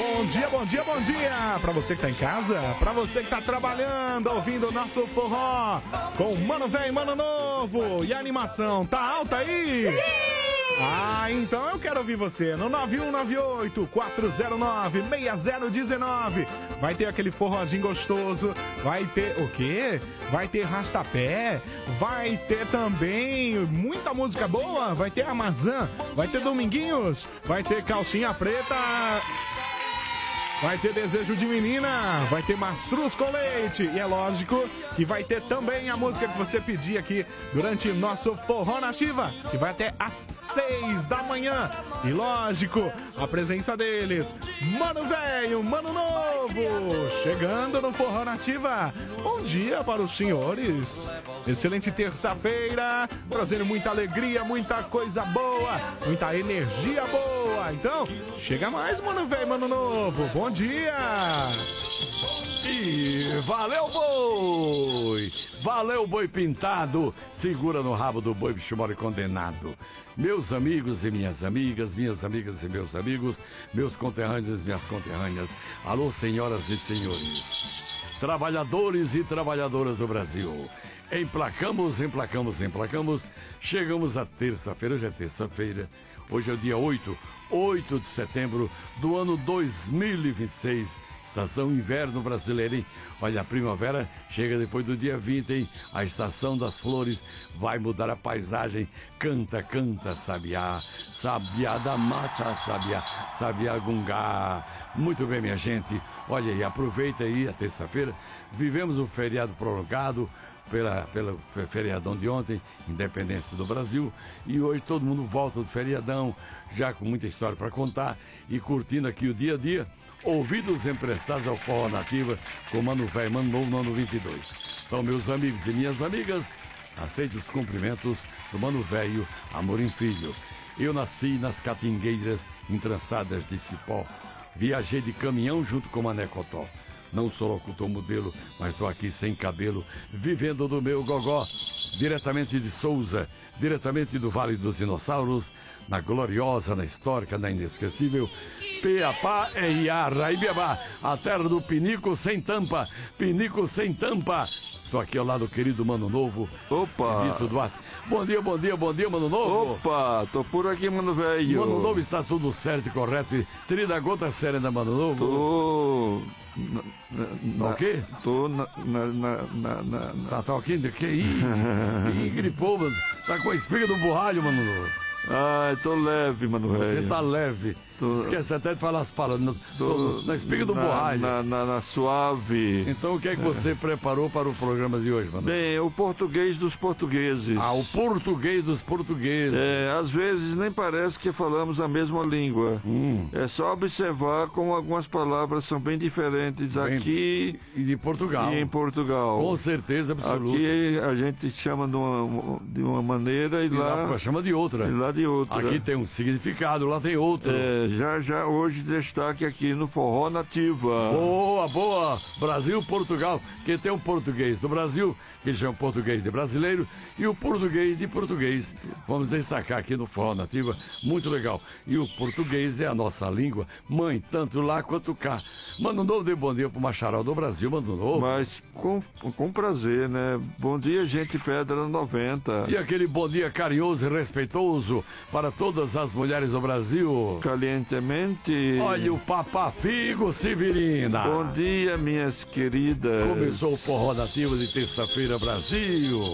Bom dia, bom dia, bom dia! Pra você que tá em casa, pra você que tá trabalhando, ouvindo o nosso forró com Mano Velho e Mano Novo. E a animação, tá alta aí? Ah, então eu quero ouvir você no 9198-409-6019. Vai ter aquele forrozinho gostoso, vai ter o quê? Vai ter rastapé, vai ter também muita música boa, vai ter Amazã, vai ter Dominguinhos, vai ter Calcinha Preta... Vai ter Desejo de Menina, vai ter Mastruz com Leite. E é lógico que vai ter também a música que você pedir aqui durante nosso Forró Nativa, que vai até às 6 da manhã. E lógico, a presença deles, Mano Velho, Mano Novo, chegando no Forró Nativa. Bom dia para os senhores. Excelente terça-feira, trazendo muita alegria, muita coisa boa, muita energia boa. Então, chega mais, Mano Velho, Mano Novo. Bom dia! E valeu, boi! Valeu, boi pintado! Segura no rabo do boi, bicho mole condenado. Meus amigos e minhas amigas e meus amigos, meus conterrâneos e minhas conterrâneas. Alô, senhoras e senhores. Trabalhadores e trabalhadoras do Brasil. Emplacamos. Chegamos à terça-feira, hoje é terça-feira. Hoje é o dia 8 de setembro do ano 2026. Estação inverno brasileira, hein? Olha, a primavera chega depois do dia 20, hein? A estação das flores vai mudar a paisagem. Canta, sabiá, sabiá da mata, sabiá gungá. Muito bem, minha gente. Olha aí, aproveita aí a terça-feira. Vivemos um feriado prolongado pelo feriadão de ontem, Independência do Brasil, e hoje todo mundo volta do feriadão, já com muita história para contar e curtindo aqui o dia a dia. Ouvidos emprestados ao Forró Nativa com Mano Velho, Mano Novo, no ano 22. Então, meus amigos e minhas amigas, aceite os cumprimentos do Mano Velho Amorim Filho. Eu nasci nas catingueiras entrançadas de cipó, viajei de caminhão junto com Mané Cotó. Não sou locutor modelo, mas estou aqui sem cabelo, vivendo do meu gogó, diretamente de Souza, diretamente do Vale dos Dinossauros, na gloriosa, na histórica, na inesquecível Peapá e Araibiabá, a terra do pinico sem tampa, Estou aqui ao lado do querido Mano Novo. Opa! Duarte. Bom dia, Mano Novo. Opa, tô por aqui, Mano Velho. Mano Novo, está tudo certo e correto. Tira a gota serena, Mano Novo. Tô... O quê? Tô Tá aqui? Que Ih, gripou, mano. Tá com a espiga do borralho, Mano Novo. Ai, tô leve, Mano Velho. Você tá leve. Esquece até de falar as palavras. Na espiga do borralho. Na suave. Então o que é que você preparou para o programa de hoje, Mano? Bem, o português dos portugueses. Ah, o português dos portugueses. Às vezes nem parece que falamos a mesma língua. É só observar como algumas palavras são bem diferentes aqui e de Portugal. E em Portugal. Com certeza absoluta. Aqui a gente chama de uma maneira e lá chama de outra. E lá de outra. Aqui tem um significado, lá tem outro. Já hoje destaque aqui no Forró Nativa. Boa! Brasil, Portugal, que tem um português do Brasil, que chama português de brasileiro, e o português de português. Vamos destacar aqui no Forró Nativa, muito legal. E o português é a nossa língua mãe, tanto lá quanto cá. Mano Novo, dê bom dia pro Macharal do Brasil, Mano Novo. Mas com prazer, né? Bom dia, gente Pedra 90. E aquele bom dia carinhoso e respeitoso para todas as mulheres do Brasil. Calientemente. Olha o Papá Figo Severina. Bom dia, minhas queridas. Começou o Forró Nativo de terça-feira, Brasil.